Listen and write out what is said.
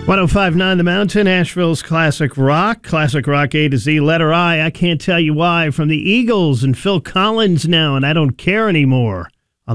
105.9 The Mountain, Asheville's classic rock A to Z, letter I can't tell you why, from the Eagles and Phil Collins now, and I don't care anymore.